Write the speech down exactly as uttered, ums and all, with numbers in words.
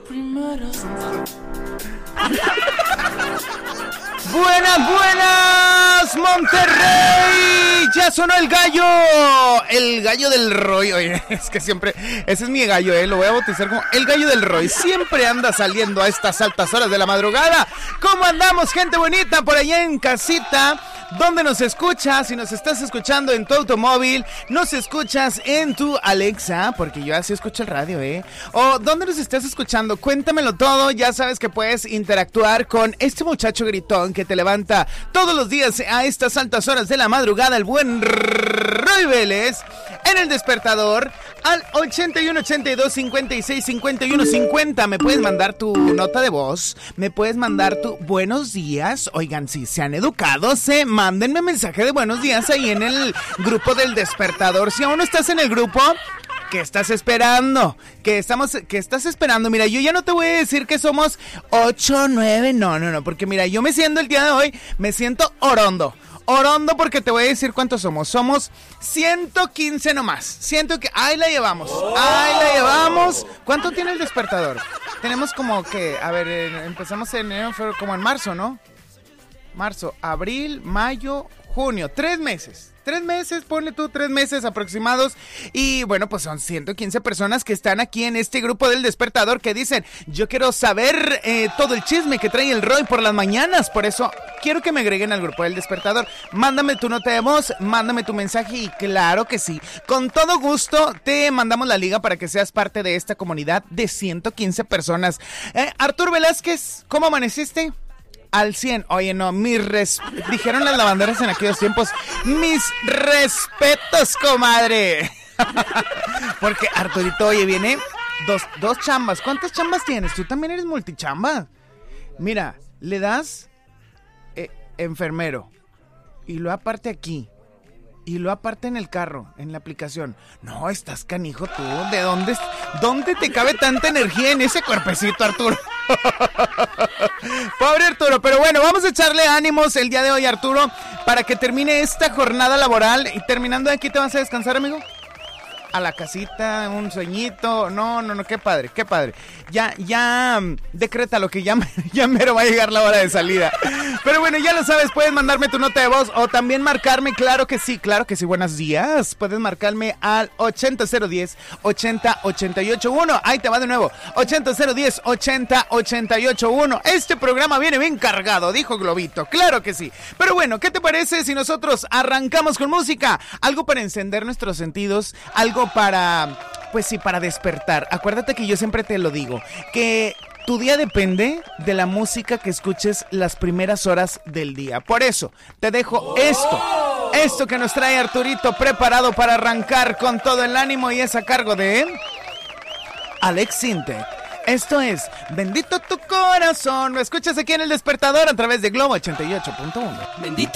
Buenas, buenas, Monterrey. Ya sonó el gallo. El gallo del Roy. Oye, es que siempre, ese es mi gallo, eh. Lo voy a bautizar como el gallo del Roy. Siempre anda saliendo a estas altas horas de la madrugada. ¿Cómo andamos, gente bonita, por allá en casita? ¿Dónde nos escuchas? Si nos estás escuchando en tu automóvil, nos escuchas en tu Alexa, porque yo así escucho el radio, ¿eh? O ¿dónde nos estás escuchando? Cuéntamelo todo. Ya sabes que puedes interactuar con este muchacho gritón que te levanta todos los días a estas altas horas de la madrugada, el buen Roy Vélez, en el despertador, al ochenta y uno, ochenta y dos, cincuenta y seis, cincuenta y uno, cincuenta. Me puedes mandar tu nota de voz, me puedes mandar tu buenos días. Oigan, si se han educado, se mándenme mensaje de buenos días ahí en el grupo del despertador. Si aún no estás en el grupo, ¿qué estás esperando? ¿Qué estamos, qué estás esperando? Mira, yo ya no te voy a decir que somos ocho, nueve, no, no, no, porque mira, yo me siento el día de hoy, me siento orondo. Orondo porque te voy a decir cuántos somos. Somos ciento quince nomás. Siento que ahí la llevamos. Ahí la llevamos. ¿Cuánto tiene el despertador? Tenemos como que, a ver, empezamos en enero, como en marzo, ¿no? Marzo, abril, mayo, junio. Tres meses. Tres meses, ponle tú tres meses aproximados. Y bueno, pues son ciento quince personas que están aquí en este grupo del despertador que dicen, yo quiero saber eh, todo el chisme que trae el Roy por las mañanas. Por eso quiero que me agreguen al grupo del despertador. Mándame tu nota de voz, mándame tu mensaje y claro que sí, con todo gusto te mandamos la liga para que seas parte de esta comunidad de ciento quince personas. eh, Artur Velázquez, ¿cómo amaneciste? Al cien. Oye, no, mis res... dijeron las lavanderas en aquellos tiempos, mis respetos, comadre. Porque Arturito, oye, viene dos, dos chambas. ¿Cuántas chambas tienes? Tú también eres multichamba. Mira, le das eh, enfermero y lo aparte aquí y lo aparte en el carro, en la aplicación. No, estás canijo tú. ¿De dónde, dónde te cabe tanta energía en ese cuerpecito, Arturo? Pobre Arturo, pero bueno, vamos a echarle ánimos el día de hoy, Arturo, para que termine esta jornada laboral. Y terminando de aquí, ¿te vas a descansar, amigo? A la casita, un sueñito. No, no, no, qué padre, qué padre. Ya, ya, decreta lo que ya, ya mero va a llegar la hora de salida. Pero bueno, ya lo sabes, puedes mandarme tu nota de voz o también marcarme, claro que sí, claro que sí, buenos días. Puedes marcarme al ochenta cero diez, ochenta ochenta y ocho uno. Ahí te va de nuevo, ochenta cero diez, ochenta ochenta y ocho uno. Este programa viene bien cargado, dijo Globito, claro que sí. Pero bueno, ¿qué te parece si nosotros arrancamos con música? Algo para encender nuestros sentidos, algo para, pues sí, para despertar. Acuérdate que yo siempre te lo digo, que tu día depende de la música que escuches las primeras horas del día. Por eso, te dejo esto, esto que nos trae Arturito preparado para arrancar con todo el ánimo y es a cargo de Alex Sintek. Esto es Bendito tu corazón. Lo escuchas aquí en el despertador a través de Globo ochenta y ocho punto uno. Bendito